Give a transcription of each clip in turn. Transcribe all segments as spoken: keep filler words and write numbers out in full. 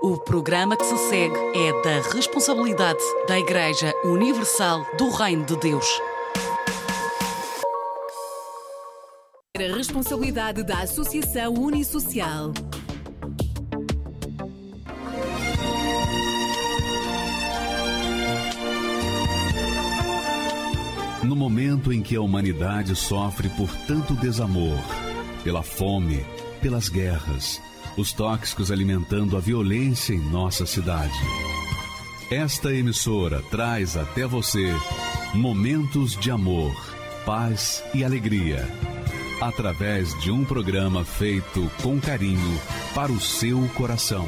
O programa que se segue é da responsabilidade da Igreja Universal do Reino de Deus. A responsabilidade da Associação Unisocial. No momento em que a humanidade sofre por tanto desamor, pela fome, pelas guerras, os tóxicos alimentando a violência em nossa cidade, esta emissora traz até você momentos de amor, paz e alegria, através de um programa feito com carinho para o seu coração.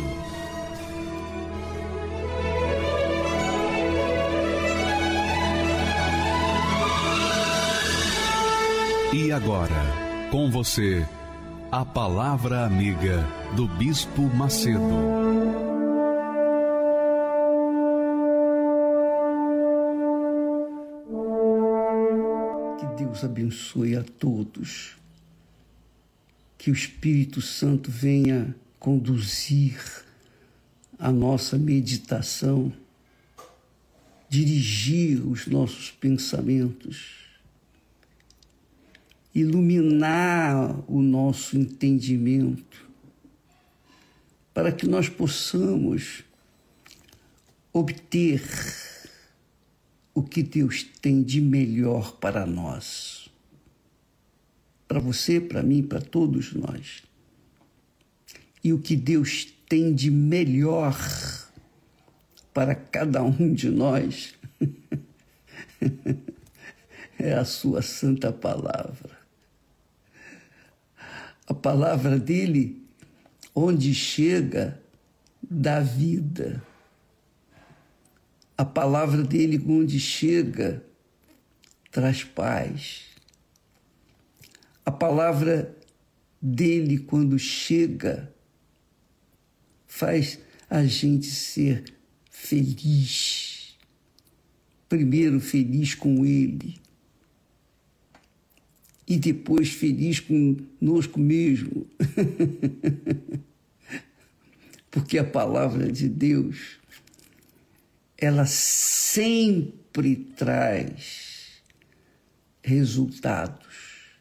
E agora, com você, a Palavra Amiga do Bispo Macedo. Que Deus abençoe a todos. Que o Espírito Santo venha conduzir a nossa meditação, dirigir os nossos pensamentos, iluminar o nosso entendimento, para que nós possamos obter o que Deus tem de melhor para nós. Para você, para mim, para todos nós. E o que Deus tem de melhor para cada um de nós é a sua santa palavra. A palavra dele, onde chega, dá vida. A palavra dele, onde chega, traz paz. A palavra dele, quando chega, faz a gente ser feliz. Primeiro feliz com ele, e depois feliz conosco mesmo. Porque a palavra de Deus, ela sempre traz resultados.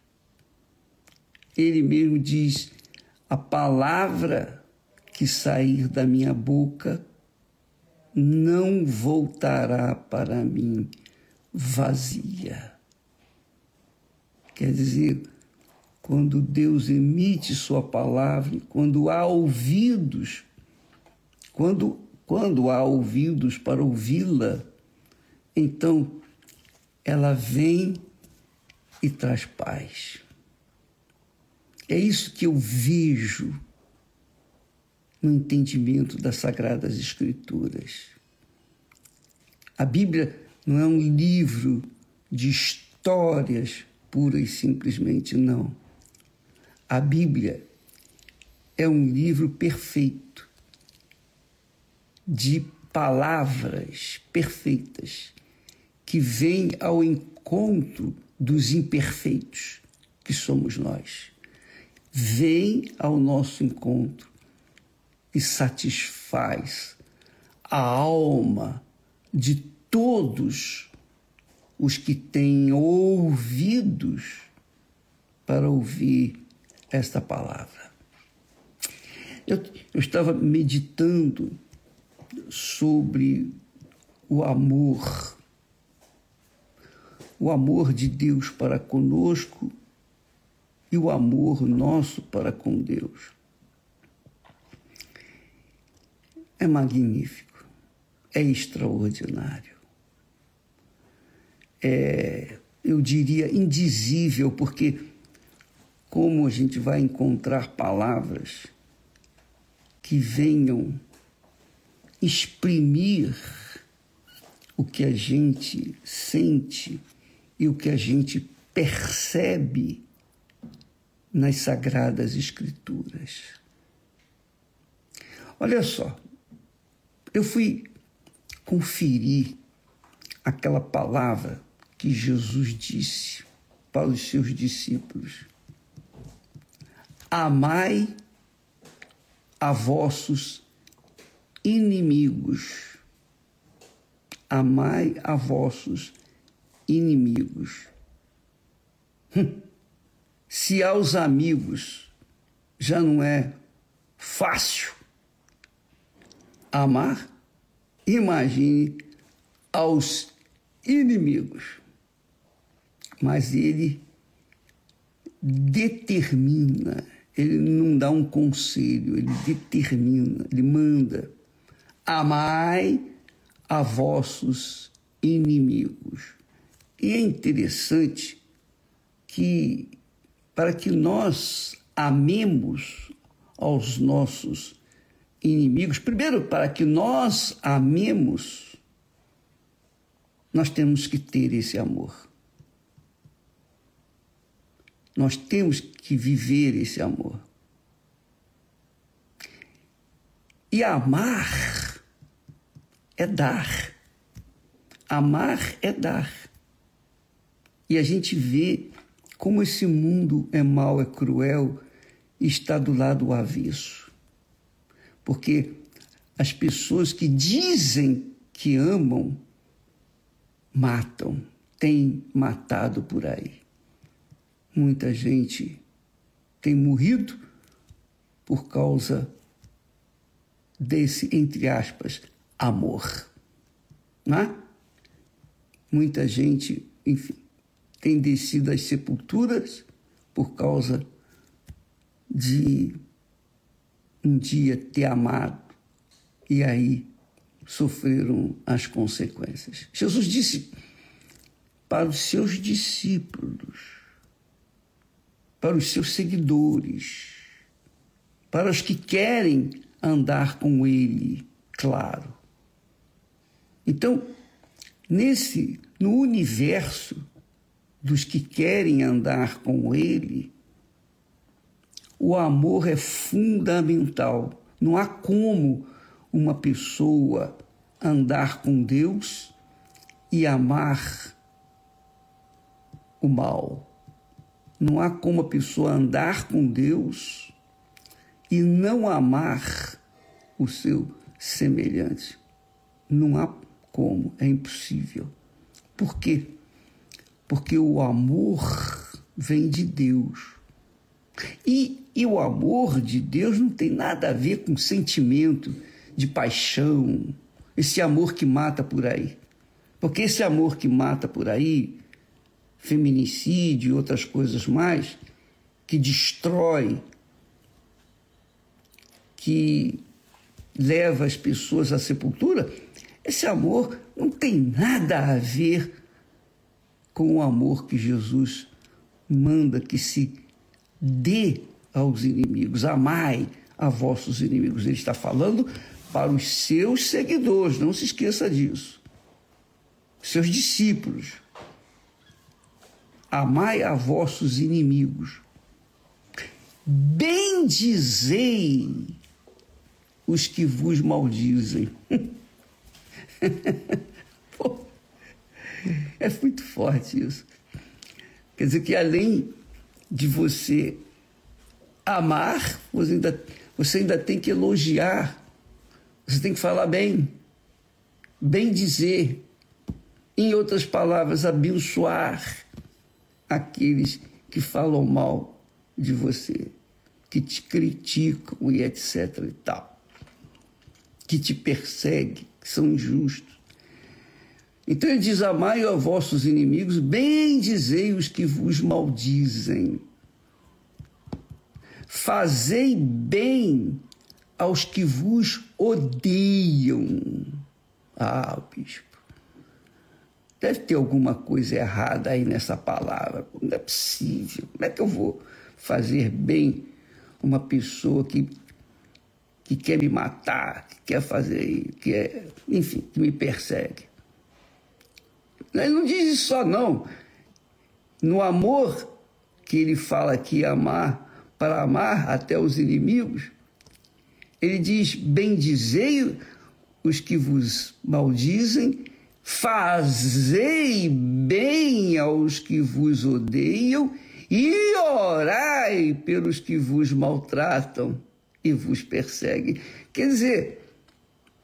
Ele mesmo diz: a palavra que sair da minha boca não voltará para mim vazia. Quer dizer, quando Deus emite sua palavra, quando há ouvidos, quando, quando há ouvidos para ouvi-la, então ela vem e traz paz. É isso que eu vejo no entendimento das Sagradas Escrituras. A Bíblia não é um livro de histórias pura e simplesmente, não. A Bíblia é um livro perfeito, de palavras perfeitas, que vem ao encontro dos imperfeitos, que somos nós. Vem ao nosso encontro e satisfaz a alma de todos os que têm ouvidos para ouvir esta palavra. Eu, eu estava meditando sobre o amor, o amor de Deus para conosco e o amor nosso para com Deus. É magnífico, é extraordinário. É, eu diria, indizível, porque como a gente vai encontrar palavras que venham exprimir o que a gente sente e o que a gente percebe nas Sagradas Escrituras. Olha só, eu fui conferir aquela palavra que Jesus disse para os seus discípulos: amai a vossos inimigos. Amai a vossos inimigos. Hum. Se aos amigos já não é fácil amar, imagine aos inimigos. Mas ele determina, ele não dá um conselho, ele determina, ele manda. Amai a vossos inimigos. E é interessante que, para que nós amemos aos nossos inimigos, primeiro, para que nós amemos, nós temos que ter esse amor. Nós temos que viver esse amor. E amar é dar. Amar é dar. E a gente vê como esse mundo é mau, é cruel e está do lado avesso. Porque as pessoas que dizem que amam, matam, têm matado por aí. Muita gente tem morrido por causa desse, entre aspas, amor. Não é? Muita gente, enfim, tem descido às sepulturas por causa de um dia ter amado e aí sofreram as consequências. Jesus disse para os seus discípulos, para os seus seguidores, para os que querem andar com ele, claro. Então, nesse, no universo dos que querem andar com ele, o amor é fundamental. Não há como uma pessoa andar com Deus e amar o mal. Não há como a pessoa andar com Deus e não amar o seu semelhante. Não há como, é impossível. Por quê? Porque o amor vem de Deus. E, e o amor de Deus não tem nada a ver com sentimento de paixão, esse amor que mata por aí. Porque esse amor que mata por aí, feminicídio e outras coisas mais, que destrói, que leva as pessoas à sepultura, esse amor não tem nada a ver com o amor que Jesus manda que se dê aos inimigos. Amai a vossos inimigos. Ele está falando para os seus seguidores, não se esqueça disso. Seus discípulos. Amai a vossos inimigos. Bendizei os que vos maldizem. Pô, é muito forte isso. Quer dizer que além de você amar, você ainda, você ainda tem que elogiar. Você tem que falar bem. Bem dizer. Em outras palavras, abençoar aqueles que falam mal de você, que te criticam e etc e tal, que te perseguem, que são injustos. Então ele diz: amai a vossos inimigos, bendizei os que vos maldizem. Fazei bem aos que vos odeiam. Ah, bispo, deve ter alguma coisa errada aí nessa palavra. Não é possível. Como é que eu vou fazer bem uma pessoa que, que quer me matar, que quer fazer, que é, enfim, que me persegue? Ele não diz isso só, não. No amor que ele fala aqui, amar, para amar até os inimigos, ele diz: bendizei os que vos maldizem, fazei bem aos que vos odeiam e orai pelos que vos maltratam e vos perseguem. Quer dizer,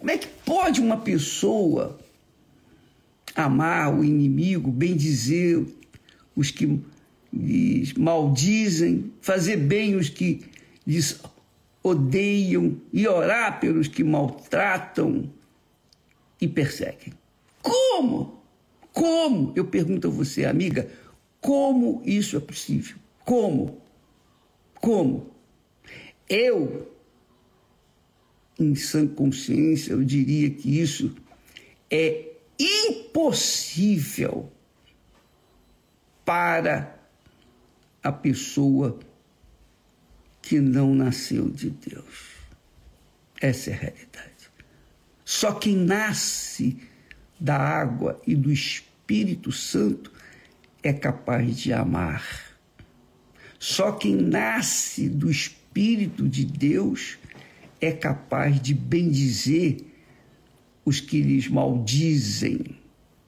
Como é que pode uma pessoa amar o inimigo, bendizer os que lhes maldizem, fazer bem os que lhes odeiam e orar pelos que maltratam e perseguem? Como? Como? Eu pergunto a você, amiga, como isso é possível? Como? Como? Eu, em sã consciência, eu diria que isso é impossível para a pessoa que não nasceu de Deus. Essa é a realidade. Só quem nasce da água e do Espírito Santo é capaz de amar. Só quem nasce do Espírito de Deus é capaz de bendizer os que lhes maldizem.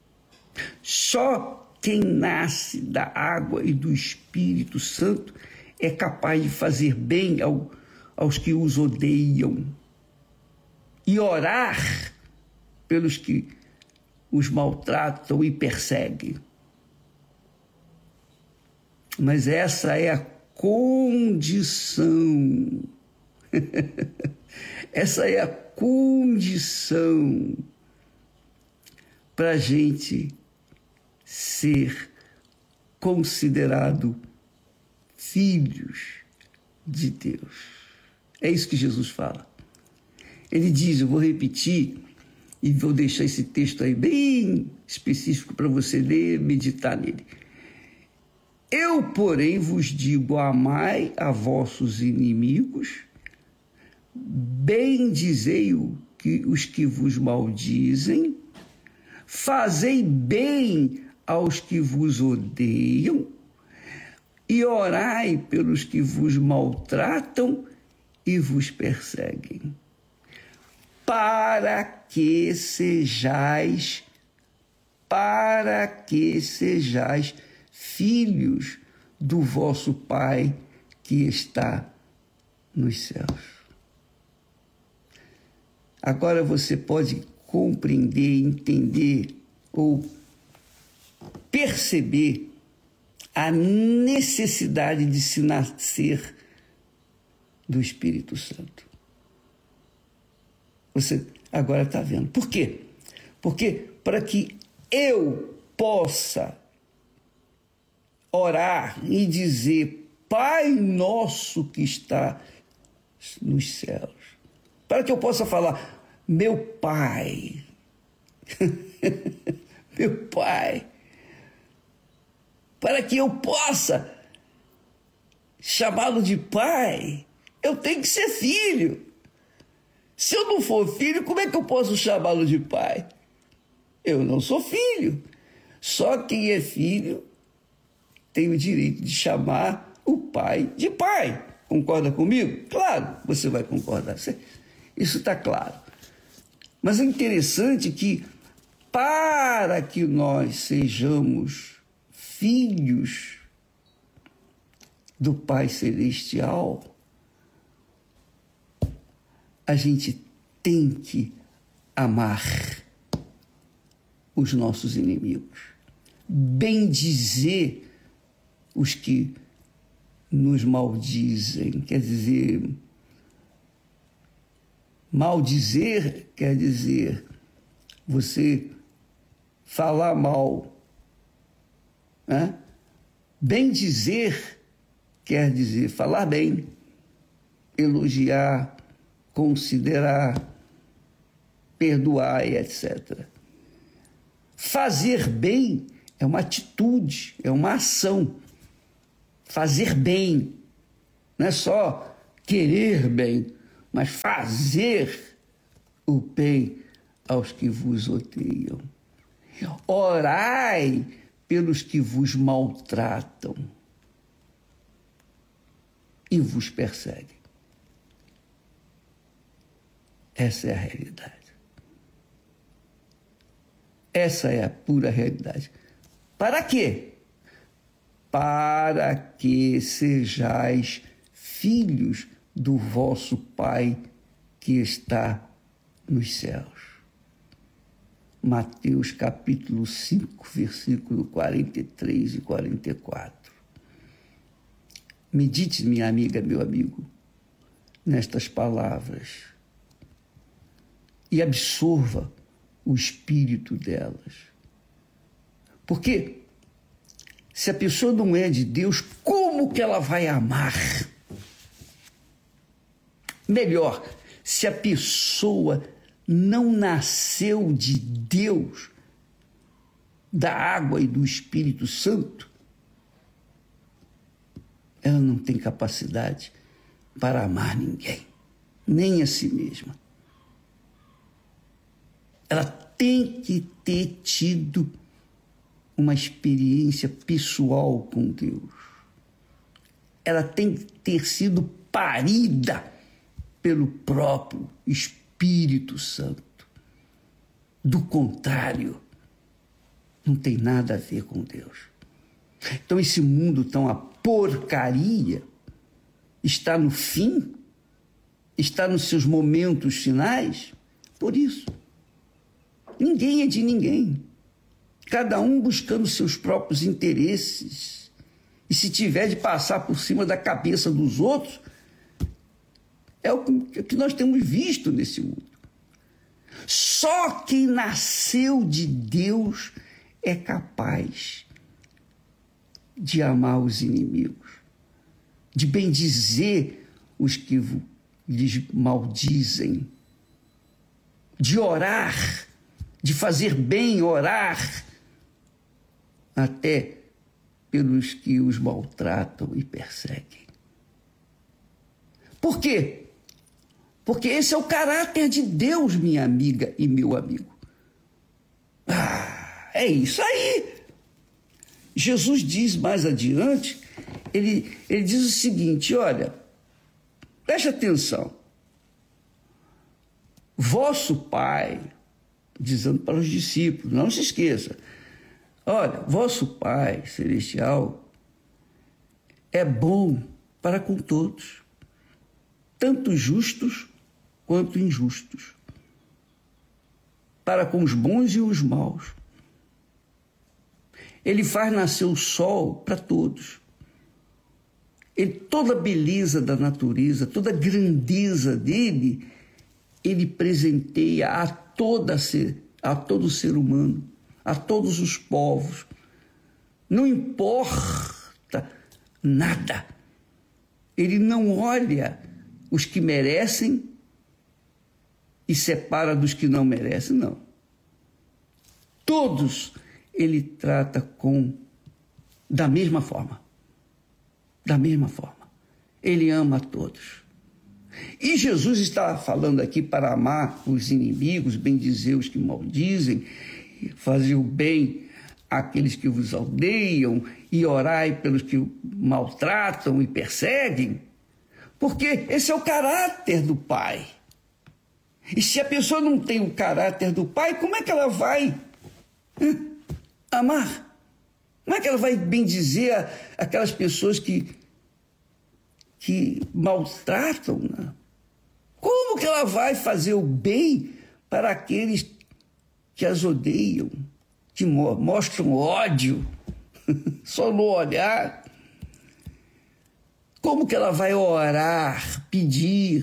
Só quem nasce da água e do Espírito Santo é capaz de fazer bem ao, aos que os odeiam e orar pelos que os maltratam e perseguem. Mas essa é a condição. Essa é a condição para a gente ser considerado filhos de Deus. É isso que Jesus fala. Ele diz, eu vou repetir e vou deixar esse texto aí bem específico para você ler, meditar nele. Eu, porém, vos digo, amai a vossos inimigos, bendizei os que vos maldizem, fazei bem aos que vos odeiam e orai pelos que vos maltratam e vos perseguem, para que sejais, para que sejais filhos do vosso Pai que está nos céus. Agora você pode compreender, entender ou perceber a necessidade de se nascer do Espírito Santo. Você agora está vendo. Por quê? Porque para que eu possa orar e dizer, Pai nosso que está nos céus, para que eu possa falar, meu Pai, meu Pai, para que eu possa chamá-lo de Pai, eu tenho que ser filho. Se eu não for filho, como é que eu posso chamá-lo de Pai? Eu não sou filho. Só quem é filho tem o direito de chamar o Pai de Pai. Concorda comigo? Claro, você vai concordar. Isso está claro. Mas é interessante que, para que nós sejamos filhos do Pai Celestial, a gente tem que amar os nossos inimigos, bendizer os que nos maldizem, quer dizer, maldizer quer dizer você falar mal, né? Bendizer quer dizer falar bem, elogiar, considerar, perdoar e etcétera. Fazer bem é uma atitude, é uma ação. Fazer bem, não é só querer bem, mas fazer o bem aos que vos odeiam. Orai pelos que vos maltratam e vos perseguem. Essa é a realidade. Essa é a pura realidade. Para quê? Para que sejais filhos do vosso Pai que está nos céus. Mateus capítulo cinco, versículo quarenta e três e quarenta e quatro. Medite, minha amiga, meu amigo, nestas palavras e absorva o espírito delas. Porque se a pessoa não é de Deus, como que ela vai amar? Melhor, se a pessoa não nasceu de Deus, da água e do Espírito Santo, ela não tem capacidade para amar ninguém, nem a si mesma. Ela tem que ter tido uma experiência pessoal com Deus. Ela tem que ter sido parida pelo próprio Espírito Santo. Do contrário, não tem nada a ver com Deus. Então esse mundo tão a porcaria está no fim, está nos seus momentos finais, por isso. Ninguém é de ninguém. Cada um buscando seus próprios interesses. E se tiver de passar por cima da cabeça dos outros, é o que nós temos visto nesse mundo. Só quem nasceu de Deus é capaz de amar os inimigos, de bendizer os que lhes maldizem, de orar, de fazer bem, orar, até pelos que os maltratam e perseguem. Por quê? Porque esse é o caráter de Deus, minha amiga e meu amigo. Ah, é isso aí. Jesus diz mais adiante, ele, ele diz o seguinte, olha, preste atenção. Vosso Pai, dizendo para os discípulos, não se esqueça, olha, vosso Pai Celestial é bom para com todos, tanto justos quanto injustos, para com os bons e os maus. Ele faz nascer o sol para todos. Ele, toda a beleza da natureza, toda a grandeza dele, ele presenteia a, toda ser, a todo ser humano, a todos os povos. Não importa nada. Ele não olha os que merecem e separa dos que não merecem, não. Todos ele trata com da mesma forma. Da mesma forma. Ele ama a todos. E Jesus está falando aqui para amar os inimigos, bendizer os que maldizem, fazer o bem àqueles que vos odeiam e orai pelos que maltratam e perseguem, porque esse é o caráter do Pai. E se a pessoa não tem o caráter do Pai, como é que ela vai hein, amar? Como é que ela vai bendizer aquelas pessoas que, que maltratam? Né? Como que ela vai fazer o bem para aqueles que as odeiam, que mostram ódio, só no olhar? Como que ela vai orar, pedir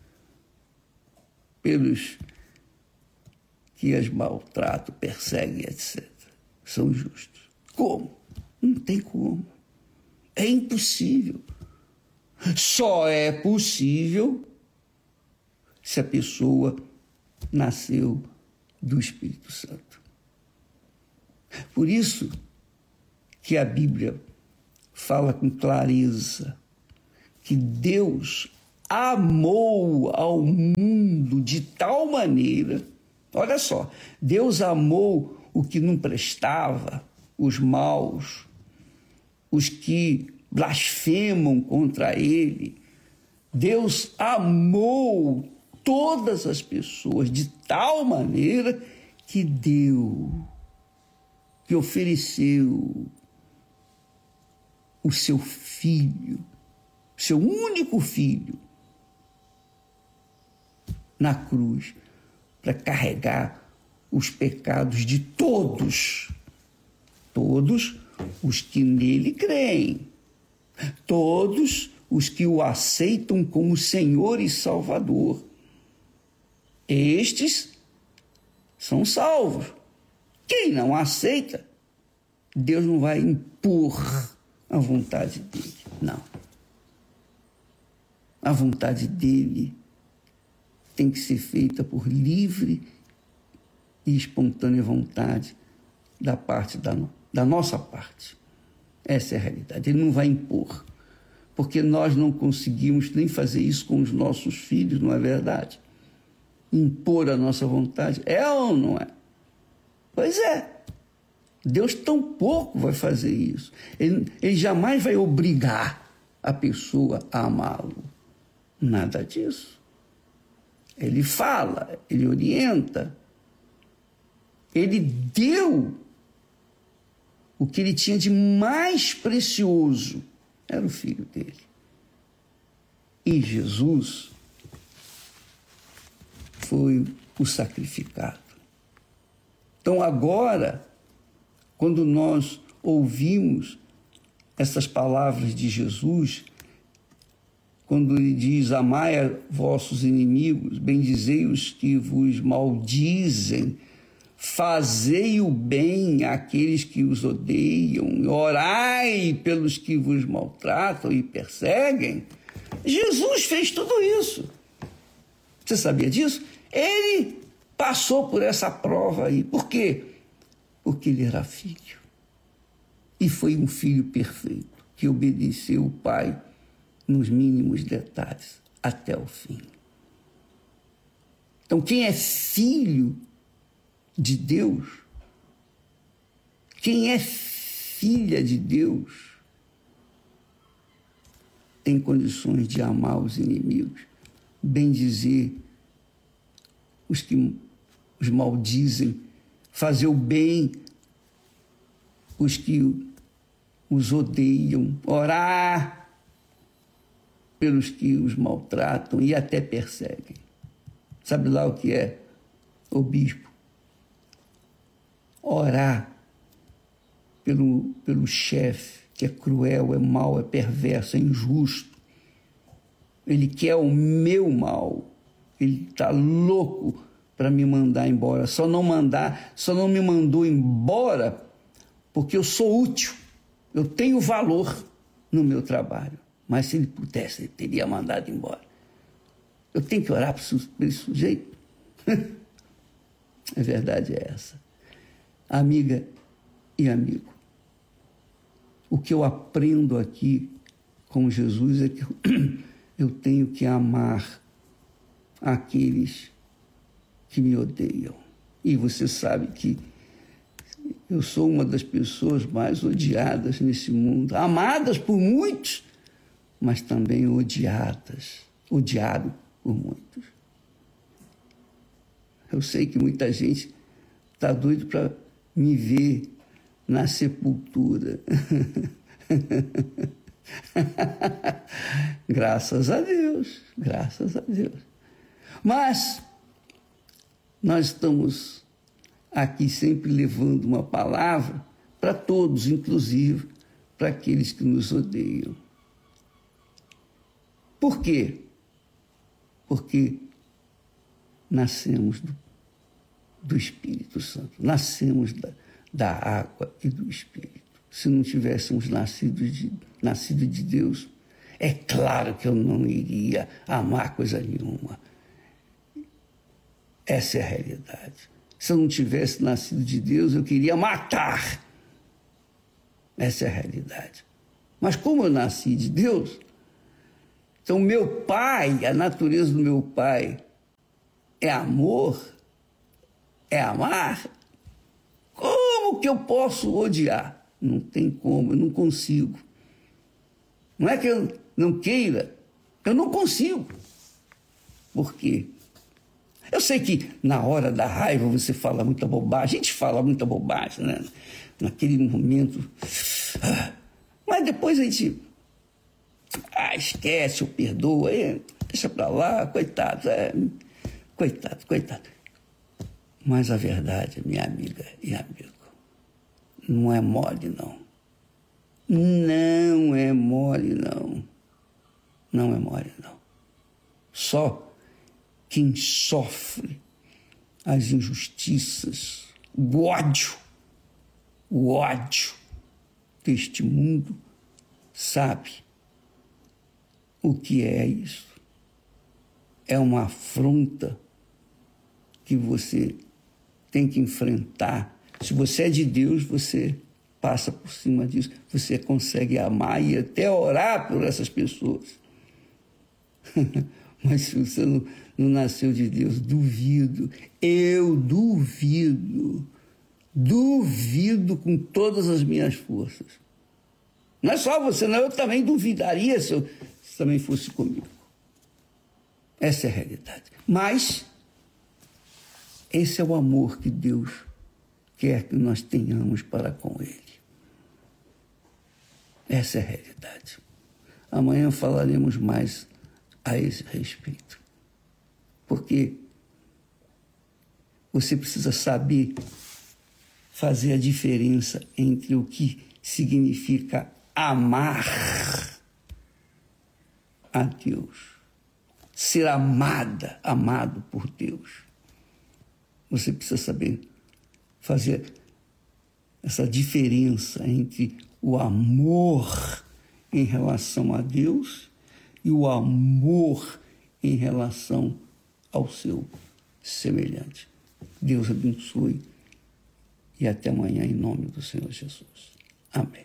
pelos que as maltratam, perseguem, etcétera? São justos. Como? Não tem como. É impossível. Só é possível se a pessoa nasceu do Espírito Santo. Por isso que a Bíblia fala com clareza que Deus amou ao mundo de tal maneira, olha só, Deus amou o que não prestava, os maus, os que blasfemam contra ele. Deus amou todas as pessoas de tal maneira que deu, que ofereceu o seu filho, seu único filho, na cruz, para carregar os pecados de todos, todos os que nele creem, todos os que o aceitam como Senhor e Salvador. Estes são salvos. Quem não aceita, Deus não vai impor a vontade dele, não. A vontade dele tem que ser feita por livre e espontânea vontade da parte da, da nossa parte. Essa é a realidade. Ele não vai impor, porque nós não conseguimos nem fazer isso com os nossos filhos, não é verdade? Impor a nossa vontade, é ou não é? Pois é. Deus tampouco vai fazer isso. Ele, ele jamais vai obrigar a pessoa a amá-lo. Nada disso. Ele fala, ele orienta. Ele deu o que ele tinha de mais precioso. Era o filho dele. E Jesus foi o sacrificado. Então agora, quando nós ouvimos essas palavras de Jesus, quando ele diz, amai a vossos inimigos, bendizei os que vos maldizem, fazei o bem àqueles que os odeiam, orai pelos que vos maltratam e perseguem. Jesus fez tudo isso. Você sabia disso? Ele passou por essa prova aí. Por quê? Porque ele era filho. E foi um filho perfeito, que obedeceu o pai nos mínimos detalhes, até o fim. Então, quem é filho de Deus, quem é filha de Deus, tem condições de amar os inimigos, bendizer os que os maldizem, fazer o bem os que os odeiam, orar pelos que os maltratam e até perseguem. Sabe lá o que é, o bispo? Orar pelo, pelo chefe, que é cruel, é mau, é perverso, é injusto. Ele quer o meu mal. Ele está louco para me mandar embora. Só não mandar, só não me mandou embora porque eu sou útil. Eu tenho valor no meu trabalho. Mas se ele pudesse, ele teria mandado embora. Eu tenho que orar por esse sujeito? A verdade é essa. Amiga e amigo, o que eu aprendo aqui com Jesus é que eu tenho que amar aqueles que me odeiam. E você sabe que eu sou uma das pessoas mais odiadas nesse mundo, amadas por muitos, mas também odiadas, odiado por muitos. Eu sei que muita gente está doido para me ver na sepultura. Graças a Deus, graças a Deus. Mas nós estamos aqui sempre levando uma palavra para todos, inclusive para aqueles que nos odeiam. Por quê? Porque nascemos do, do Espírito Santo, nascemos da, da água e do Espírito. Se não tivéssemos nascido de, nascido de Deus, é claro que eu não iria amar coisa nenhuma. Essa é a realidade. Se eu não tivesse nascido de Deus, eu queria matar. Essa é a realidade. Mas como eu nasci de Deus, então meu pai, a natureza do meu pai é amor, é amar. Como que eu posso odiar? Não tem como, eu não consigo. Não é que eu não queira, eu não consigo. Por quê? Eu sei que na hora da raiva você fala muita bobagem, a gente fala muita bobagem, né? Naquele momento. Mas depois a gente ah, esquece ou perdoa, é, deixa pra lá, coitado, é, coitado, coitado. Mas a verdade, minha amiga e amigo, não é mole, não. Não é mole, não. Não é mole, não. Só quem sofre as injustiças, o ódio, o ódio deste mundo, sabe o que é isso. É uma afronta que você tem que enfrentar. Se você é de Deus, você passa por cima disso. Você consegue amar e até orar por essas pessoas. Mas se você não, não nasceu de Deus, duvido. Eu duvido. Duvido com todas as minhas forças. Não é só você, não. Eu também duvidaria se eu se também fosse comigo. Essa é a realidade. Mas esse é o amor que Deus quer que nós tenhamos para com Ele. Essa é a realidade. Amanhã falaremos mais a esse respeito. Porque você precisa saber fazer a diferença entre o que significa amar a Deus, ser amada, amado por Deus. Você precisa saber fazer essa diferença entre o amor em relação a Deus e o amor em relação ao seu semelhante. Deus abençoe e até amanhã em nome do Senhor Jesus. Amém.